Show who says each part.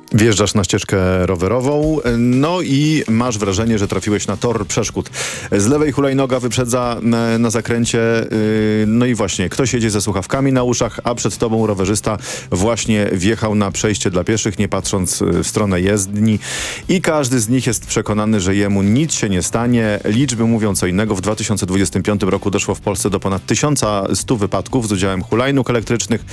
Speaker 1: Wjeżdżasz na ścieżkę rowerową, no i masz wrażenie, że trafiłeś na tor przeszkód. Z lewej hulajnoga wyprzedza na zakręcie, no i właśnie ktoś jedzie ze słuchawkami na uszach, a przed tobą rowerzysta właśnie wjechał na przejście dla pieszych, nie patrząc w stronę jezdni i każdy z nich jest przekonany, że jemu nic się nie stanie. Liczby mówią co innego. W 2025 roku doszło w Polsce do ponad 1100 wypadków z udziałem hulajnóg elektrycznych.